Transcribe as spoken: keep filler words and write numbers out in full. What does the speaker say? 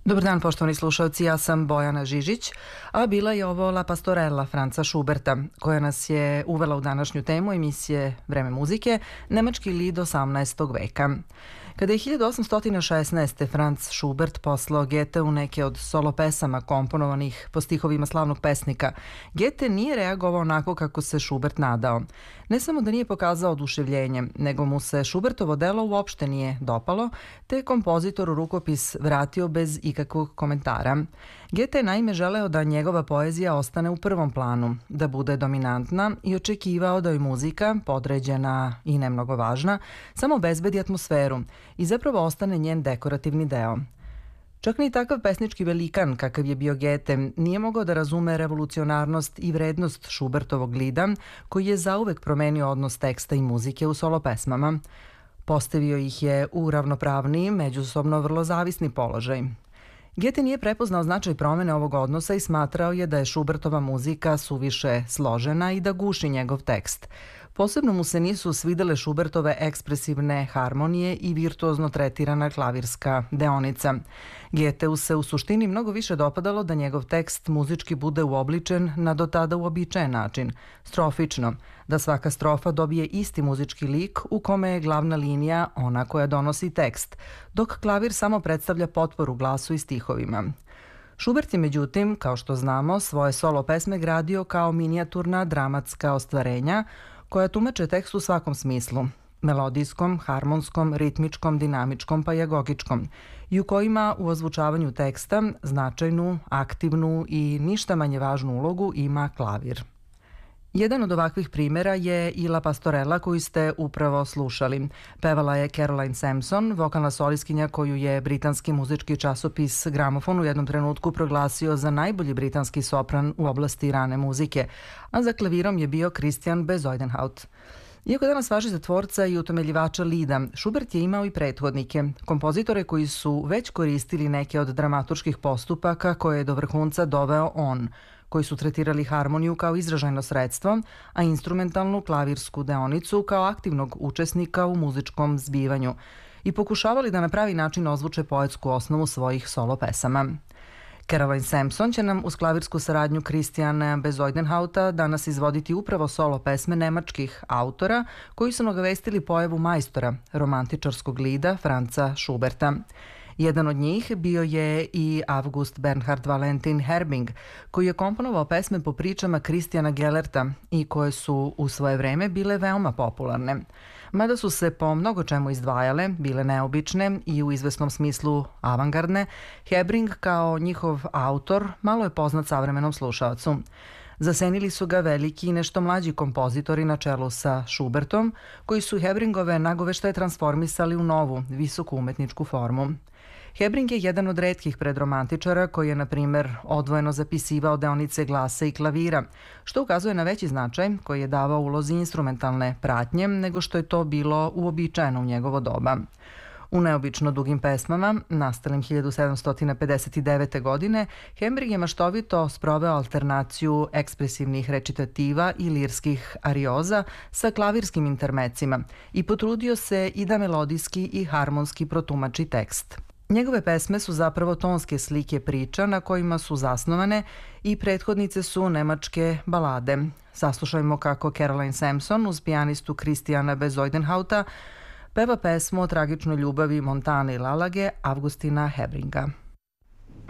Dobar dan, poštovani slušalci, ja sam Bojana Žižić, a bila je ovo La Pastorella Franca Schuberta, koja nas je uvela u današnju temu emisije Vreme muzike, nemački lied osamnaestog veka. Kada je hiljadu osamsto šesnaeste. Franz Schubert poslao Goetheu neke od solo pesama komponovanih po stihovima slavnog pesnika, Goethe nije reagovao onako kako se Schubert nadao. Ne samo da nije pokazao oduševljenje, nego mu se Schubertovo delo uopšte nije dopalo, te je kompozitor u rukopis vratio bez ikakvog komentara. Goethe je naime želeo da njegova poezija ostane u prvom planu, da bude dominantna i očekivao da joj muzika, podređena i ne mnogo važna, samo obezbedi atmosferu i zapravo ostane njen dekorativni deo. Čak ni takav pesnički velikan kakav je bio Goethe nije mogao da razume revolucionarnost i vrednost Schubertovog lida, koji je zauvek promenio odnos teksta i muzike u solo pesmama. Postavio ih je u ravnopravni, međusobno vrlo zavisni položaj. Goethe nije prepoznao značaj promene ovog odnosa i smatrao je da je Schubertova muzika suviše složena i da guši njegov tekst. Posebno mu se nisu svidele Schubertove ekspresivne harmonije i virtuozno tretirana klavirska deonica. Goetheu se u suštini mnogo više dopadalo da njegov tekst muzički bude uobličen na do tada uobičajen način, strofično, da svaka strofa dobije isti muzički lik u kome je glavna linija ona koja donosi tekst, dok klavir samo predstavlja potporu glasu i stihovima. Schubert je međutim, kao što znamo, svoje solo pesme gradio kao minijaturna dramatska ostvarenja koja tumače tekst u svakom smislu, melodijskom, harmonskom, ritmičkom, dinamičkom pa jagogičkom, i u kojima u ozvučavanju teksta značajnu, aktivnu i ništa manje važnu ulogu ima klavir. Jedan od ovakvih primjera je i La Pastorella koju ste upravo slušali. Pevala je Caroline Sampson, vokalna solistkinja koju je britanski muzički časopis Gramofon u jednom trenutku proglasio za najbolji britanski sopran u oblasti rane muzike, a za klavirom je bio Christian Bezuidenhout. Iako danas važi za tvorca i utemeljivača lida, Schubert je imao i prethodnike, kompozitore koji su već koristili neke od dramaturških postupaka koje je do vrhunca doveo on, koji su tretirali harmoniju kao izražajno sredstvo, a instrumentalnu klavirsku deonicu kao aktivnog učesnika u muzičkom zbivanju i pokušavali da na pravi način ozvuče poetsku osnovu svojih solo pesama. Caroline Sampson će nam uz klavirsku saradnju Christiana Bezuidenhouta danas izvoditi upravo solo pesme nemačkih autora koji su nagovestili pojavu majstora romantičarskog lida Franza Schuberta. Jedan od njih bio je i August Bernhard Valentin Herbing, koji je komponovao pesme po pričama Christiana Gellerta i koje su u svoje vreme bile veoma popularne. Mada su se po mnogo čemu izdvajale, bile neobične i u izvesnom smislu avangardne, Herbing kao njihov autor malo je poznat savremenom slušaocu. Zasenili su ga veliki i nešto mlađi kompozitori na čelu sa Schubertom, koji su Hebringove nagoveštaje transformisali u novu, visoku umetničku formu. Hebring je jedan od retkih predromantičara koji je, na primer, odvojeno zapisivao deonice glasa i klavira, što ukazuje na veći značaj koji je davao ulozi instrumentalne pratnje nego što je to bilo uobičajeno u njegovo doba. U neobično dugim pesmama, nastalim hiljadu sedamsto pedeset devete. godine, Herbring je maštovito sproveo alternaciju ekspresivnih recitativa i lirskih arioza sa klavirskim intermecima i potrudio se i da melodijski i harmonski protumači tekst. Njegove pesme su zapravo tonske slike priča na kojima su zasnovane i prethodnice su nemačke balade. Saslušajmo kako Caroline Sampson uz pijanistu Christiana Bezuidenhouta peva pesmu o tragičnoj ljubavi Montane i Lalage Augustina Hebringa.